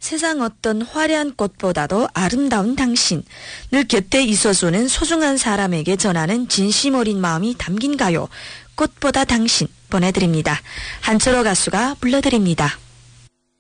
세상 어떤 화려한 꽃보다도 아름다운 당신. 늘 곁에 있어주는 소중한 사람에게 전하는 진심 어린 마음이 담긴 가요. 꽃보다 당신 보내드립니다. 한철호 가수가 불러드립니다.